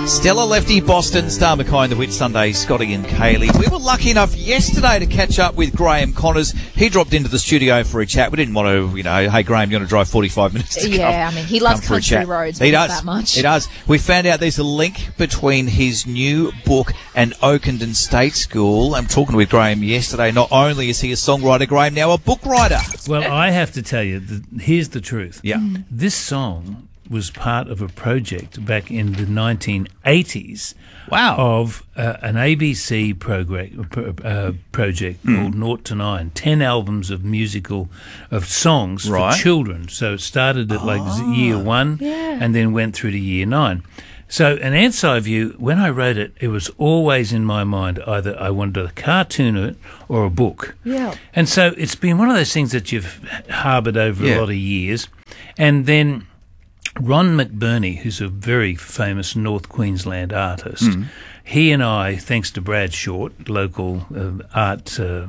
Stella Lefty, Boston, Star McKay, The Wit Sunday, Scotty and Kaylee. We were lucky enough yesterday to catch up with Graham Connors. He dropped into the studio for a chat. We didn't want to, hey, Graham, you're going to drive 45 minutes to come. He loves country roads, but not that much. He does. We found out there's a link between his new book and Oakenden State School. I'm talking with Graham yesterday. Not only is he a songwriter, Graham, now a book writer. Well, I have to tell you, here's the truth. Yeah. This song was part of a project back in the 1980s. Wow. Of an ABC project called 0 to 9, 10 albums of songs for children. So it started at year 1 and then went through to year 9. So An Ant's Eye View, when I wrote it, it was always in my mind either I wanted a cartoon of it or a book. Yeah. And so it's been one of those things that you've harboured over a lot of years. And then Ron McBurney, who's a very famous North Queensland artist, he and I, thanks to Brad Short, local art,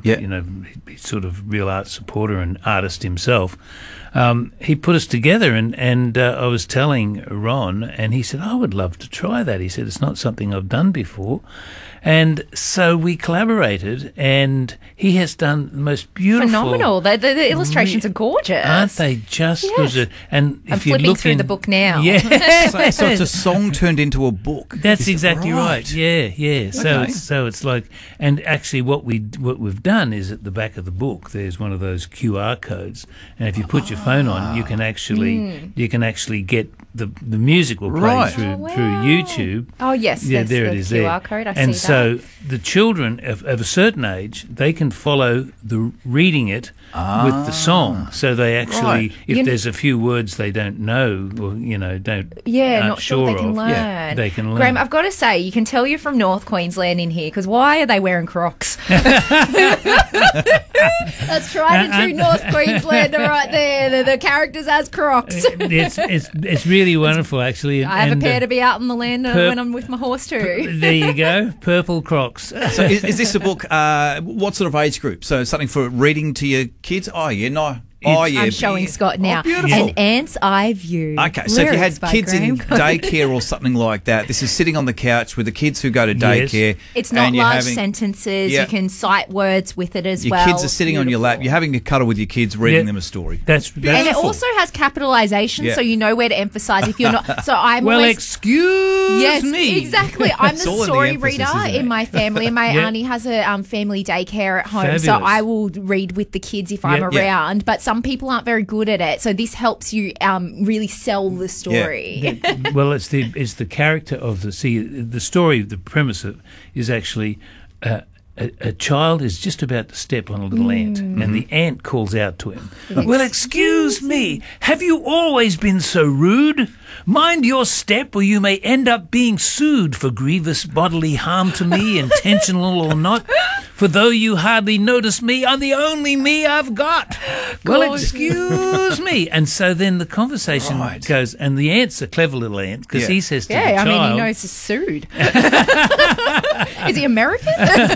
sort of real art supporter and artist himself, he put us together and I was telling Ron and he said, I would love to try that. He said, it's not something I've done before. And so we collaborated, and he has done the most beautiful... Phenomenal. The illustrations are gorgeous. Aren't they just good? And I'm flipping through the book now. Yeah. So it's a song turned into a book. That's exactly right. Yeah. So it's like... And actually what we've done is at the back of the book, there's one of those QR codes, and if you put your phone on, you can actually get... The music will play through YouTube. Oh, yes. Yeah, that's there the it is. QR code. I see that. And so the children of a certain age, they can follow the reading it with the song. So they actually, if there's a few words they don't know or not sure they can learn. They can learn. Graham, I've got to say, you can tell you're from North Queensland in here because why are they wearing Crocs? That's tried and true North Queenslander right there. The characters as Crocs. It's really wonderful, actually. I have a pair to be out in the land when I'm with my horse too. There you go, purple Crocs. So is this a book, what sort of age group? So something for reading to your kids? I'm showing Scott now. Beautiful. An Ant's Eye View. Okay, so if you had kids in daycare or something like that, this is sitting on the couch with the kids who go to daycare. It's not large sentences. You can cite words with it as well. Your kids are sitting on your lap. You're having to cuddle with your kids, reading them a story. That's beautiful. And it also has capitalisation, so you know where to emphasise if you're not. So I'm excuse me. Exactly. I'm the story reader in my family, and my auntie has a family daycare at home. Fabulous. So I will read with the kids if I'm around. But some people aren't very good at it, so this helps you really sell the story. Well, it's the character of the story. The premise is actually a child is just about to step on a little ant, and the ant calls out to him, "Well, excuse me, have you always been so rude? Mind your step, or you may end up being sued for grievous bodily harm to me, intentional or not. For though you hardly notice me, I'm the only me I've got. Well, excuse me." And so then the conversation goes, and the ant's a clever little ant because he says to the child... Yeah, I mean, he knows he's sued. Is he American?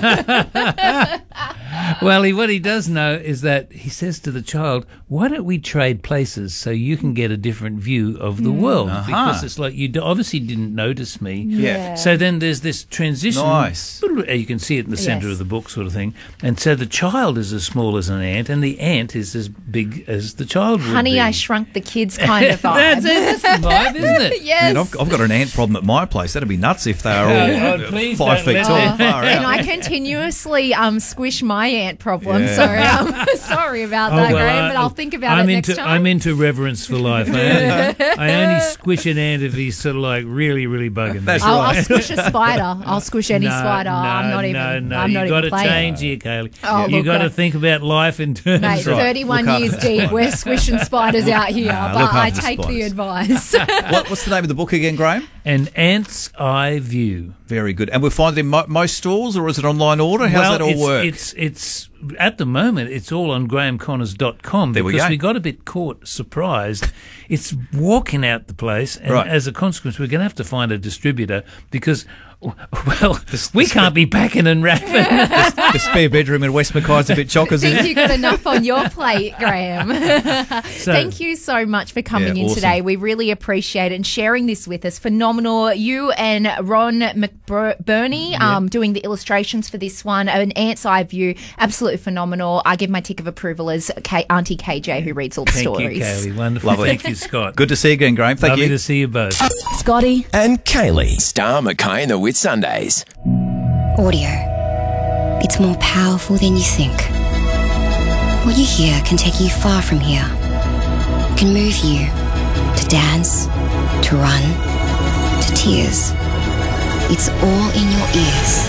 Well, what he does know is that he says to the child, why don't we trade places so you can get a different view of the world? Because it's like, you obviously didn't notice me. Yeah. So then there's this transition. Nice. You can see it in the centre of the book sort of thing. And so the child is as small as an ant and the ant is as big as the child would be. Honey, I Shrunk the Kids kind of vibe. That's the vibe, isn't it? Yes. Man, I've got an ant problem at my place. That'd be nuts if they are all 5 feet tall. Far and out. I continuously squish my ant problem. So sorry about that, Graham, but I'll think about it next time. I'm into reverence for life. I only squish an ant if he's sort of like really, really bugging me. I'll squish a spider. I'll squish any spider. I'm not even You've got to change here, Kaylee. You've got to think about life in terms of... Mate, 31 years deep, we're squishing spiders out here, but I take the advice. What's the name of the book again, Graham? An Ant's Eye View. Very good. And we'll find it in most stores, or is it online order? How's that all work? It's at the moment, it's all on grahamconnors.com because we got a bit caught surprised. It's walking out the place, and as a consequence, we're going to have to find a distributor because, well, we can't be packing and wrapping. The spare bedroom in West Mackay's a bit chockers. I think you've got enough on your plate, Graham. Thank you so much for coming in today. We really appreciate it and sharing this with us. Phenomenal. You and Ron McBurney doing the illustrations for this one. An Ant's Eye View, absolutely phenomenal. I give my tick of approval as Auntie KJ, who reads all the stories. Thank you, Kaylee. Wonderful. Lovely. Thank you, Scott. Good to see you again, Graham. Thank you. Lovely to see you both. Scotty and Kaylee. Star Mackay and the Whit Sundays. Audio. It's more powerful than you think. What you hear can take you far from here. It can move you to dance, to run, to tears. It's all in your ears.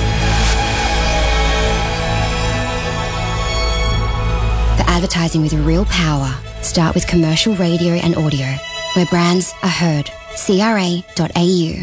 For advertising with real power, start with commercial radio and audio, where brands are heard. CRA.au.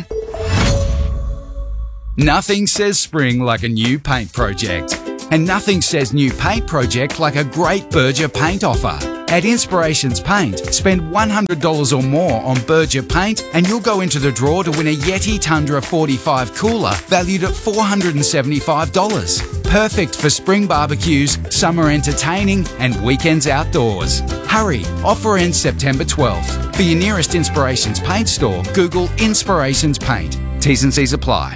Nothing says spring like a new paint project. And nothing says new paint project like a great Berger paint offer. At Inspirations Paint, spend $100 or more on Berger paint and you'll go into the draw to win a Yeti Tundra 45 cooler valued at $475. Perfect for spring barbecues, summer entertaining and weekends outdoors. Hurry, offer ends September 12th. For your nearest Inspirations Paint store, Google Inspirations Paint. T's and C's apply.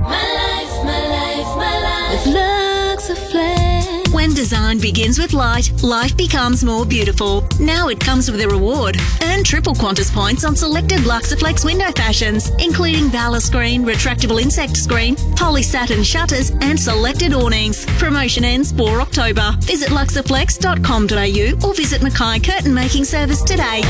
When design begins with light, life becomes more beautiful. Now it comes with a reward. Earn triple Qantas points on selected Luxaflex window fashions, including Valor screen, retractable insect screen, polysatin shutters and selected awnings. Promotion ends 4 October. Visit luxaflex.com.au or visit Mackay Curtain Making Service today.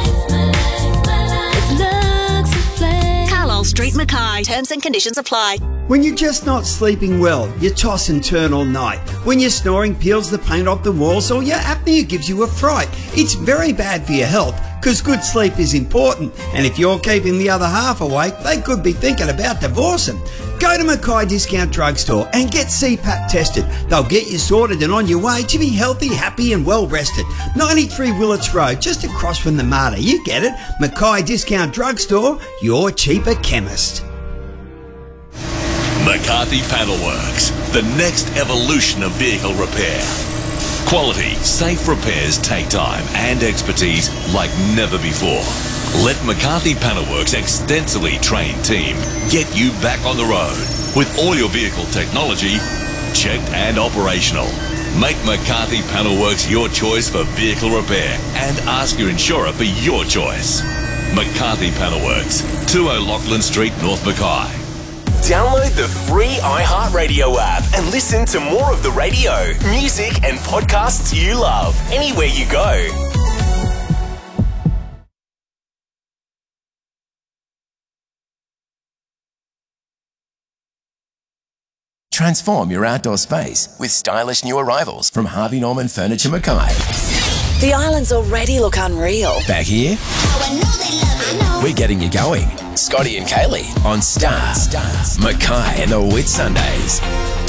Carlisle Street, Mackay. Terms and conditions apply. When you're just not sleeping well, you toss and turn all night. When your snoring peels the paint off the walls or your apnea gives you a fright, it's very bad for your health because good sleep is important. And if you're keeping the other half awake, they could be thinking about divorcing. Go to Mackay Discount Drugstore and get CPAP tested. They'll get you sorted and on your way to be healthy, happy and well rested. 93 Willets Road, just across from the Mater. You get it. Mackay Discount Drugstore, your cheaper chemist. McCarthy Panelworks, the next evolution of vehicle repair. Quality, safe repairs take time and expertise like never before. Let McCarthy Panelworks' extensively trained team get you back on the road with all your vehicle technology checked and operational. Make McCarthy Panelworks your choice for vehicle repair and ask your insurer for your choice. McCarthy Panelworks, 20 Lachlan Street, North Mackay. Download the free iHeartRadio app and listen to more of the radio, music and podcasts you love anywhere you go. Transform your outdoor space with stylish new arrivals from Harvey Norman Furniture Mackay. The islands already look unreal. Back here, we're getting you going. Scotty and Kaylee on Star Mackay and the Whit Sundays.